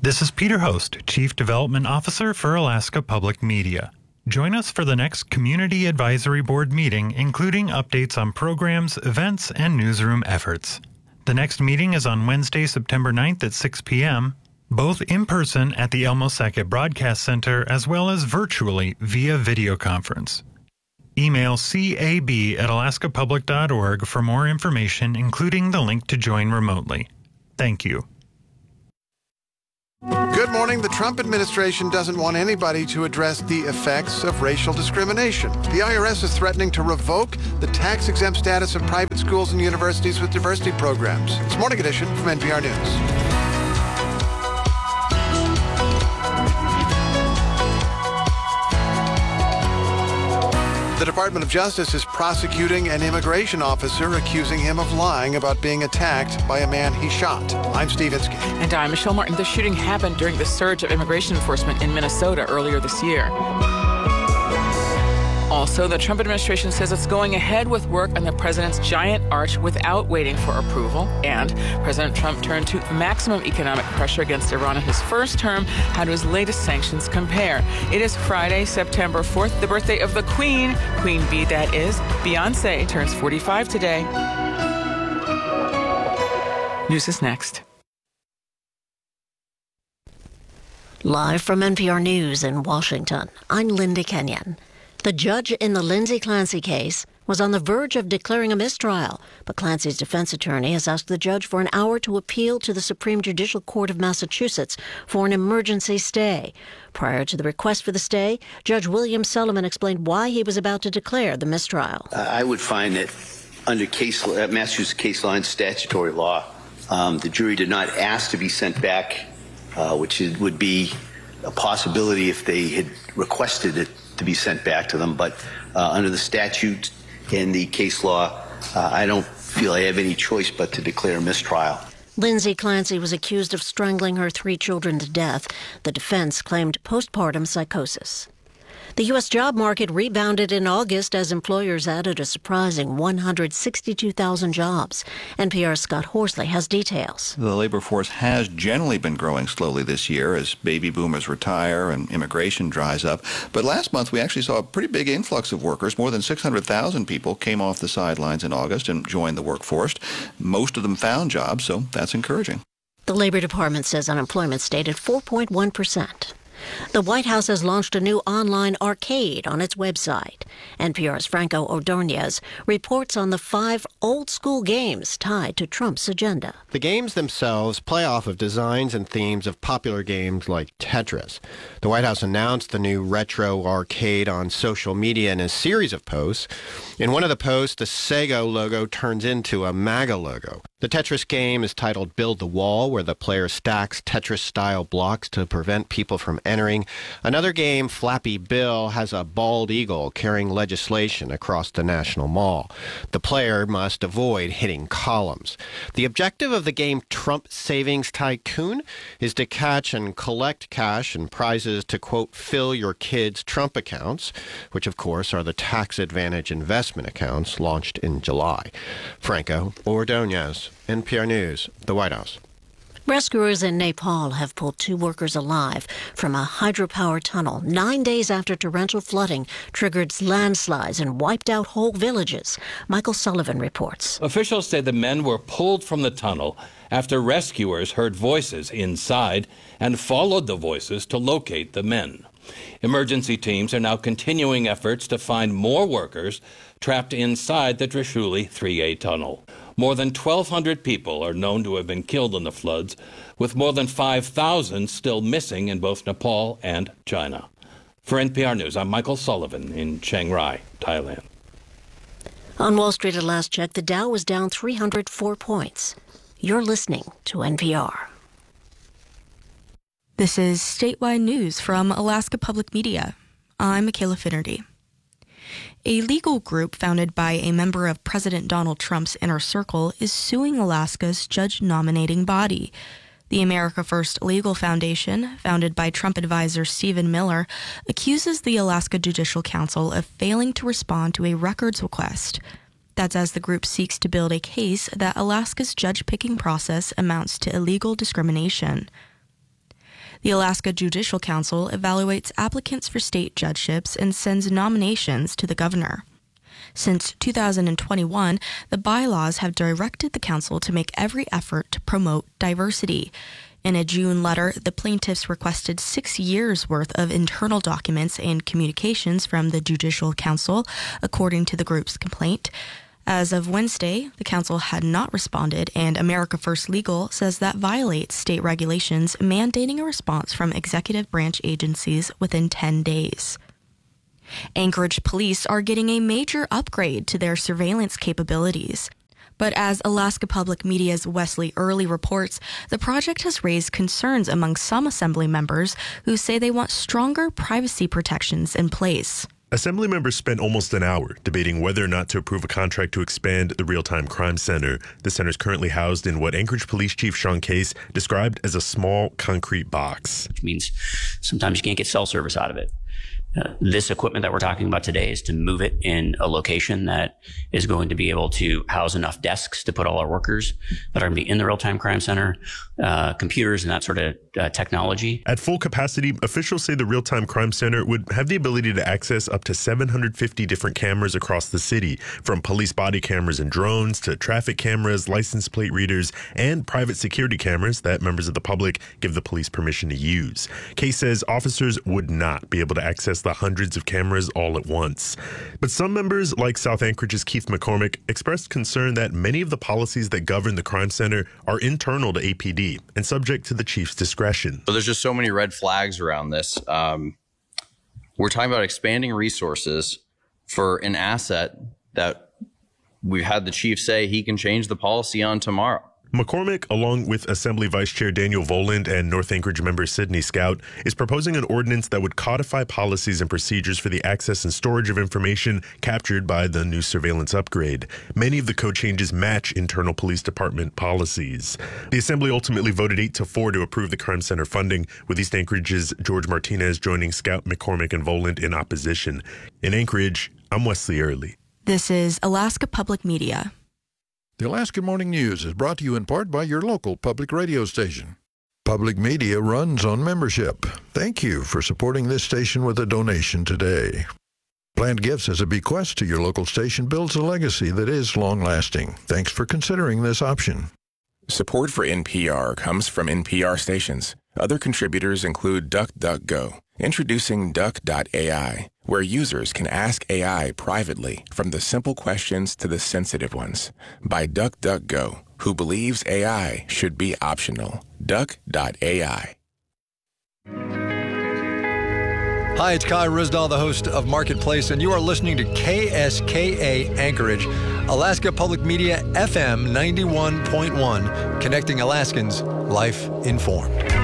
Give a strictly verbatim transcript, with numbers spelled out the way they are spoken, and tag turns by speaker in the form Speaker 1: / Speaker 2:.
Speaker 1: This is Peter Host, Chief Development Officer for Alaska Public Media. Join us for the next Community Advisory Board meeting, including updates on programs, events, and newsroom efforts. The next meeting is on Wednesday, September ninth at six p.m., both in person at the Elmo Sackett Broadcast Center as well as virtually via video conference. Email c a b at alaska public dot org for more information, including the link to join remotely. Thank you.
Speaker 2: Good morning. The Trump administration doesn't want anybody to address the effects of racial discrimination. The I R S is threatening to revoke the tax-exempt status of private schools and universities with diversity programs. It's Morning Edition from N P R News. The Department of Justice is prosecuting an immigration officer accusing him of lying about being attacked by a man he shot. I'm Steve Inskeep.
Speaker 3: And I'm Michelle Martin. The shooting happened during the surge of immigration enforcement in Minnesota earlier this year. Also, the Trump administration says it's going ahead with work on the president's giant arch without waiting for approval. And President Trump turned to maximum economic pressure against Iran in his first term. How do his latest sanctions compare? It is Friday, September fourth, the birthday of the Queen. Queen Bee, that is. Beyonce turns forty-five today. News is next.
Speaker 4: Live from N P R News in Washington, I'm Linda Kenyon. The judge in the Lindsay Clancy case was on the verge of declaring a mistrial, but Clancy's defense attorney has asked the judge for an hour to appeal to the Supreme Judicial Court of Massachusetts for an emergency stay. Prior to the request for the stay, Judge William Sullivan explained why he was about to declare the mistrial.
Speaker 5: Uh, I would find that under case uh, Massachusetts case law and statutory law, um, the jury did not ask to be sent back, uh, which is, would be a possibility if they had requested it to be sent back to them. But uh, under the statute and the case law, uh, I don't feel I have any choice but to declare a mistrial.
Speaker 4: Lindsay Clancy was accused of strangling her three children to death. The defense claimed postpartum psychosis. The U S job market rebounded in August as employers added a surprising one hundred sixty-two thousand jobs. N P R's Scott Horsley has details.
Speaker 6: The labor force has generally been growing slowly this year as baby boomers retire and immigration dries up. But last month, we actually saw a pretty big influx of workers. More than six hundred thousand people came off the sidelines in August and joined the workforce. Most of them found jobs, so that's encouraging.
Speaker 4: The Labor Department says unemployment stayed at four point one percent. The White House has launched a new online arcade on its website. N P R's Franco Ordonez reports on the five old-school games tied to Trump's agenda.
Speaker 7: The games themselves play off of designs and themes of popular games like Tetris. The White House announced the new retro arcade on social media in a series of posts. In one of the posts, the Sega logo turns into a MAGA logo. The Tetris game is titled Build the Wall, where the player stacks Tetris-style blocks to prevent people from entering. Another game, Flappy Bill, has a bald eagle carrying legislation across the National Mall. The player must avoid hitting columns. The objective of the game Trump Savings Tycoon is to catch and collect cash and prizes to, quote, fill your kids' Trump accounts, which, of course, are the tax advantage investment accounts launched in July. Franco Ordonez, N P R News, the White House.
Speaker 4: Rescuers in Nepal have pulled two workers alive from a hydropower tunnel nine days after torrential flooding triggered landslides and wiped out whole villages. Michael Sullivan reports.
Speaker 8: Officials say the men were pulled from the tunnel after rescuers heard voices inside and followed the voices to locate the men. Emergency teams are now continuing efforts to find more workers trapped inside the Trishuli three A tunnel. More than twelve hundred people are known to have been killed in the floods, with more than five thousand still missing in both Nepal and China. For N P R News, I'm Michael Sullivan in Chiang Rai, Thailand.
Speaker 4: On Wall Street at last check, the Dow was down three hundred four points. You're listening to N P R.
Speaker 9: This is statewide news from Alaska Public Media. I'm Michaela Finnerty. A legal group founded by a member of President Donald Trump's inner circle is suing Alaska's judge-nominating body. The America First Legal Foundation, founded by Trump advisor Stephen Miller, accuses the Alaska Judicial Council of failing to respond to a records request. That's as the group seeks to build a case that Alaska's judge-picking process amounts to illegal discrimination. The Alaska Judicial Council evaluates applicants for state judgeships and sends nominations to the governor. Since two thousand twenty-one, the bylaws have directed the council to make every effort to promote diversity. In a June letter, the plaintiffs requested six years' worth of internal documents and communications from the Judicial Council, according to the group's complaint. As of Wednesday, the council had not responded, and America First Legal says that violates state regulations mandating a response from executive branch agencies within ten days. Anchorage police are getting a major upgrade to their surveillance capabilities. But as Alaska Public Media's Wesley Early reports, the project has raised concerns among some Assembly members who say they want stronger privacy protections in place.
Speaker 10: Assembly members spent almost an hour debating whether or not to approve a contract to expand the Real-Time Crime Center. The center is currently housed in what Anchorage Police Chief Sean Case described as a small concrete box.
Speaker 11: Which means sometimes you can't get cell service out of it. Uh, this equipment that we're talking about today is to move it in a location that is going to be able to house enough desks to put all our workers that are going to be in the Real-Time Crime Center, uh, computers and that sort of uh, technology.
Speaker 10: At full capacity, officials say the Real-Time Crime Center would have the ability to access up to seven hundred fifty different cameras across the city, from police body cameras and drones to traffic cameras, license plate readers, and private security cameras that members of the public give the police permission to use. Case says officers would not be able to access the hundreds of cameras all at once. But some members, like South Anchorage's Keith McCormick, expressed concern that many of the policies that govern the crime center are internal to A P D and subject to the chief's discretion.
Speaker 12: So there's just so many red flags around this. Um, we're talking about expanding resources for an asset that we've had the chief say he can change the policy on tomorrow.
Speaker 10: McCormick, along with Assembly Vice Chair Daniel Voland and North Anchorage member Sidney Scout, is proposing an ordinance that would codify policies and procedures for the access and storage of information captured by the new surveillance upgrade. Many of the code changes match internal police department policies. The Assembly ultimately voted eight to four to approve the Crime Center funding, with East Anchorage's George Martinez joining Scout, McCormick, and Voland in opposition. In Anchorage, I'm Wesley Early.
Speaker 9: This is Alaska Public Media.
Speaker 13: The Alaska Morning News is brought to you in part by your local public radio station. Public media runs on membership. Thank you for supporting this station with a donation today. Planned gifts as a bequest to your local station builds a legacy that is long-lasting. Thanks for considering this option.
Speaker 14: Support for N P R comes from N P R stations. Other contributors include DuckDuckGo. Introducing Duck dot A I, where users can ask A I privately, from the simple questions to the sensitive ones, by DuckDuckGo, who believes A I should be optional. Duck dot A I.
Speaker 15: Hi, it's Kai Risdahl, the host of Marketplace, and you are listening to K S K A Anchorage, Alaska Public Media F M ninety-one point one, connecting Alaskans, life informed.